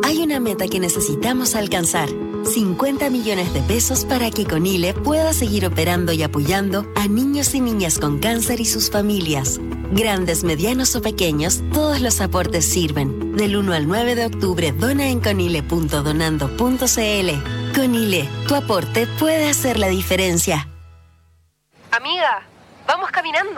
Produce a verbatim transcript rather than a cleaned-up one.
Hay una meta que necesitamos alcanzar. cincuenta millones de pesos para que Conile pueda seguir operando y apoyando a niños y niñas con cáncer y sus familias. Grandes, medianos o pequeños, todos los aportes sirven. Del uno al nueve de octubre, dona en conile punto donando punto cl. Conile, tu aporte puede hacer la diferencia. Amiga, vamos caminando.